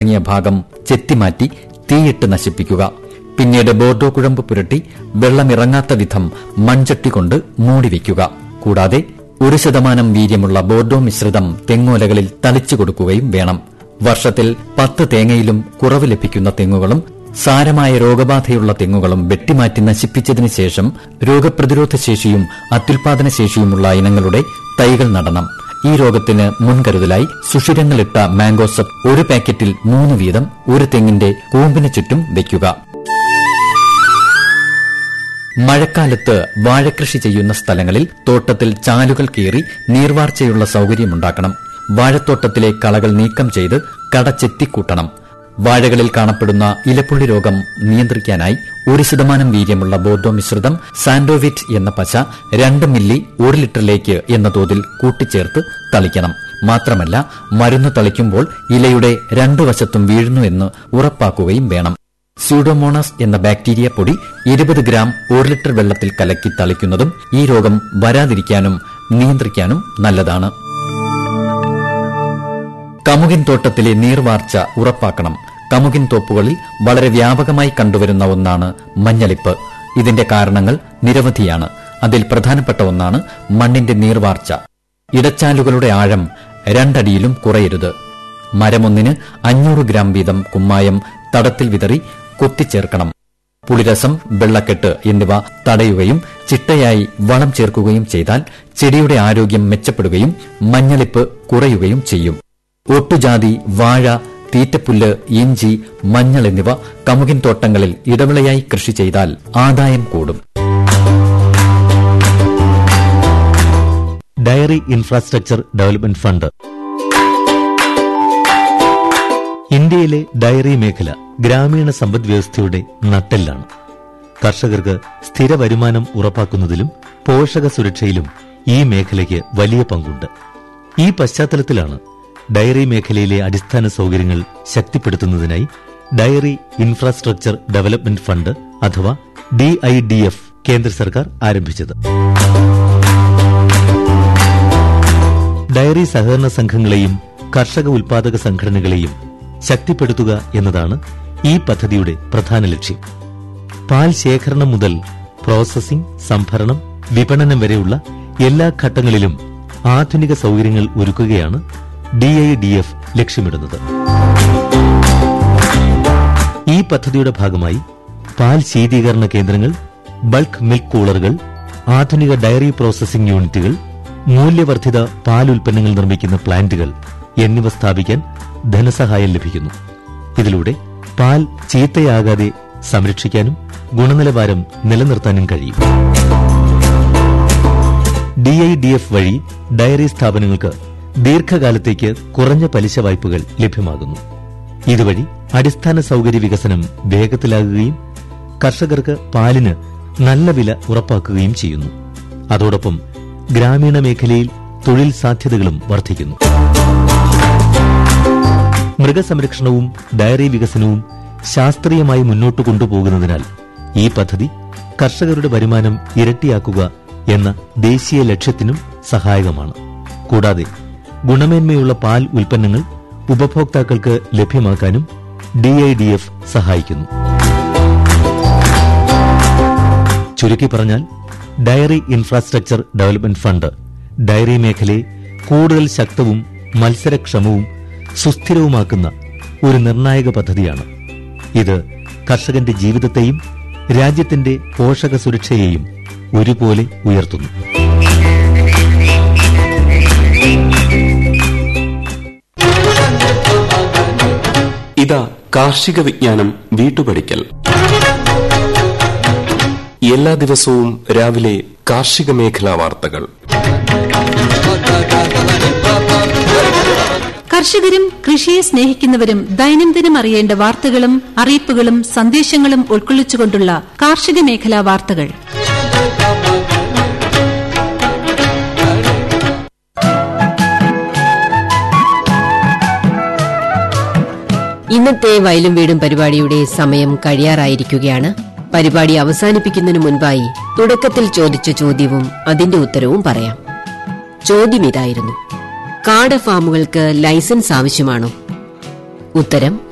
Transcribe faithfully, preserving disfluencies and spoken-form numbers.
തുടങ്ങിയ ഭാഗം ചെത്തിമാറ്റി തീയിട്ട് നശിപ്പിക്കുക. പിന്നീട് ബോർഡോ കുഴമ്പ് പുരട്ടി വെള്ളമിറങ്ങാത്ത വിധം മൺചട്ടി കൊണ്ട് മൂടിവെക്കുക. കൂടാതെ ഒരു ശതമാനം വീര്യമുള്ള ബോർഡോ മിശ്രിതം തെങ്ങോലകളിൽ തളിച്ചു കൊടുക്കുകയും വേണം. വർഷത്തിൽ പത്ത് തേങ്ങയിലും കുറവ് ലഭിക്കുന്ന തെങ്ങുകളും സാരമായ രോഗബാധയുള്ള തെങ്ങുകളും വെട്ടിമാറ്റി നശിപ്പിച്ചതിനു ശേഷം രോഗപ്രതിരോധ ശേഷിയും അത്യുൽപാദന ശേഷിയുമുള്ള ഇനങ്ങളുടെ തൈകൾ നടണം. ഈ രോഗത്തിന് മുൻകരുതലായി സുഷിരങ്ങളിട്ട മാംഗോസപ്പ് ഒരു പാക്കറ്റിൽ മൂന്ന് വീതം ഒരു തെങ്ങിന്റെ കൂമ്പിന് ചുറ്റും വയ്ക്കുക. മഴക്കാലത്ത് വാഴകൃഷി ചെയ്യുന്ന സ്ഥലങ്ങളിൽ തോട്ടത്തിൽ ചാലുകൾ കീറി നീർവാർച്ചയുള്ള സൌകര്യമുണ്ടാക്കണം. വാഴത്തോട്ടത്തിലെ കളകൾ നീക്കം ചെയ്ത് കട ചെത്തിക്കൂട്ടണം. വാഴകളിൽ കാണപ്പെടുന്ന ഇലപ്പുള്ളി രോഗം നിയന്ത്രിക്കാനായി ഒരു ശതമാനം വീര്യമുള്ള ബോർഡോ മിശ്രിതം സാൻഡോവിറ്റ് എന്ന പശ രണ്ട് മില്ലി ഒരു ലിറ്ററിലേക്ക് എന്ന തോതിൽ കൂട്ടിച്ചേർത്ത് തളിക്കണം. മാത്രമല്ല, മരുന്ന് തളിക്കുമ്പോൾ ഇലയുടെ രണ്ടു വശത്തും വീഴുന്നു എന്ന് ഉറപ്പാക്കുകയും വേണം. സ്യൂഡോമോണാസ് എന്ന ബാക്ടീരിയ പൊടി ഇരുപത് ഗ്രാം ഒരു ലിറ്റർ വെള്ളത്തിൽ കലക്കി തളിക്കുന്നതും ഈ രോഗം വരാതിരിക്കാനും നിയന്ത്രിക്കാനും നല്ലതാണ്. കമുകിൻ തോട്ടത്തിലെ നീർവാർച്ച ഉറപ്പാക്കണം. കമുകിൻ തോപ്പുകളിൽ വളരെ വ്യാപകമായി കണ്ടുവരുന്ന ഒന്നാണ് മഞ്ഞളിപ്പ്. ഇതിന്റെ കാരണങ്ങൾ നിരവധിയാണ്. അതിൽ പ്രധാനപ്പെട്ട ഒന്നാണ് മണ്ണിന്റെ നീർവാർച്ച. ഇടച്ചാലുകളുടെ ആഴം രണ്ടടിയിലും കുറയരുത്. മരമൊന്നിന് അഞ്ഞൂറ് ഗ്രാം വീതം കുമ്മായം തടത്തിൽ വിതറി കൊത്തിച്ചേർക്കണം. പുളിരസം, വെള്ളക്കെട്ട് എന്നിവ തടയുകയും ചിട്ടയായി വളം ചേർക്കുകയും ചെയ്താൽ ചെടിയുടെ ആരോഗ്യം മെച്ചപ്പെടുകയും മഞ്ഞളിപ്പ് കുറയുകയും ചെയ്യും. ഒട്ടുജാതി, വാഴ, തീറ്റപ്പുല്ല്, ഇഞ്ചി, മഞ്ഞൾ എന്നിവ കമുകിൻ തോട്ടങ്ങളിൽ ഇടവിളയായി കൃഷി ചെയ്താൽ ആദായം കൂടും. Diary infrastructure development fund. ഇന്ത്യയിലെ ഡയറി മേഖല ഗ്രാമീണ സമ്പദ്വ്യവസ്ഥയുടെ നട്ടെല്ലാണ്. കർഷകർക്ക് സ്ഥിര വരുമാനം ഉറപ്പാക്കുന്നതിലും പോഷക സുരക്ഷയിലും ഈ മേഖലയ്ക്ക് വലിയ പങ്കുണ്ട്. ഈ പശ്ചാത്തലത്തിലാണ് ഡയറി മേഖലയിലെ അടിസ്ഥാന സൌകര്യങ്ങൾ ശക്തിപ്പെടുത്തുന്നതിനായി ഡയറി ഇൻഫ്രാസ്ട്രക്ചർ ഡെവലപ്മെന്റ് ഫണ്ട് അഥവാ ഡി ഐ ഡി എഫ് കേന്ദ്ര സർക്കാർ ആരംഭിച്ചത്. ഡയറി സഹകരണ സംഘങ്ങളെയും കർഷക ഉൽപാദക സംഘടനകളെയും ശക്തിപ്പെടുത്തുക എന്നതാണ് ഈ പദ്ധതിയുടെ പ്രധാന ലക്ഷ്യം. പാൽ ശേഖരണം മുതൽ പ്രോസസിംഗ്, സംഭരണം, വിപണനം വരെയുള്ള എല്ലാ ഘട്ടങ്ങളിലും ആധുനിക സൌകര്യങ്ങൾ ഒരുക്കുകയാണ് ഡി ഐ ഡി എഫ് ലക്ഷ്യമിടുന്നത്. ഈ പദ്ധതിയുടെ ഭാഗമായി പാൽ ശീതീകരണ കേന്ദ്രങ്ങൾ, ബൾക്ക് മിൽക്ക് കൂളറുകൾ, ആധുനിക ഡയറി പ്രോസസിംഗ് യൂണിറ്റുകൾ, മൂല്യവർദ്ധിത പാൽ ഉൽപ്പന്നങ്ങൾ നിർമ്മിക്കുന്ന പ്ലാന്റുകൾ എന്നിവ സ്ഥാപിക്കാൻ ധനസഹായം ലഭിക്കുന്നു. ഇതിലൂടെ പാൽ ചീത്തയാകാതെ സംരക്ഷിക്കാനും ഗുണനിലവാരം നിലനിർത്താനും കഴിയും. ഡി ഐ ഡി എഫ് വഴി ഡയറി സ്ഥാപനങ്ങൾക്ക് ദീർഘകാലത്തേക്ക് കുറഞ്ഞ പലിശ വായ്പകൾ ലഭ്യമാകുന്നു. ഇതുവഴി അടിസ്ഥാന സൌകര്യ വികസനം വേഗത്തിലാകുകയും കർഷകർക്ക് പാലിന് നല്ല വില ഉറപ്പാക്കുകയും ചെയ്യുന്നു. അതോടൊപ്പം ഗ്രാമീണ മേഖലയിൽ തൊഴിൽ സാധ്യതകളും വർദ്ധിക്കുന്നു. മൃഗസംരക്ഷണവും ഡയറി വികസനവും ശാസ്ത്രീയമായി മുന്നോട്ട് കൊണ്ടുപോകുന്നതിനാൽ ഈ പദ്ധതി കർഷകരുടെ വരുമാനം ഇരട്ടിയാക്കുക എന്ന ദേശീയ ലക്ഷ്യത്തിനും സഹായകമാണ്. കൂടാതെ ഗുണമേന്മയുള്ള പാൽ ഉൽപ്പന്നങ്ങൾ ഉപഭോക്താക്കൾക്ക് ലഭ്യമാക്കാനും ഡി ഐ ഡി എഫ് സഹായിക്കുന്നു. ചുരുക്കി പറഞ്ഞാൽ, diary infrastructure development fund diary മേഖലയെ കൂടുതൽ ശക്തവും മത്സരക്ഷമവും സുസ്ഥിരവുമാക്കുന്ന ഒരു നിർണായക പദ്ധതിയാണ്. ഇത് കർഷകന്റെ ജീവിതത്തെയും രാജ്യത്തിന്റെ പോഷക സുരക്ഷയെയും ഒരുപോലെ ഉയർത്തുന്നു. ഇതാ കാർഷിക വിജ്ഞാനം വീട്ടുപടിക്കൽ. എല്ലാ ദിവസവും രാവിലെ കാർഷിക മേഖലാ വാർത്തകൾ. കർഷകരും കൃഷിയെ സ്നേഹിക്കുന്നവരും ദൈനംദിനം അറിയേണ്ട വാർത്തകളും അറിയിപ്പുകളും സന്ദേശങ്ങളും ഉൾക്കൊള്ളിച്ചുകൊണ്ടുള്ള കാർഷിക മേഖലാ വാർത്തകൾ. ഇന്നത്തെ വയലും വീടും പരിപാടിയുടെ സമയം കഴിയാറായിരിക്കുകയാണ്. പരിപാടി അവസാനിപ്പിക്കുന്നതിനു മുൻപായി തുടക്കത്തിൽ ചോദിച്ച ചോദ്യവും അതിന്റെ ഉത്തരവും പറയാം. ചോദ്യം ഇതായിരുന്നു: കാട ഫാമുകൾക്ക് ലൈസൻസ് ആവശ്യമാണോ? ഉത്തരം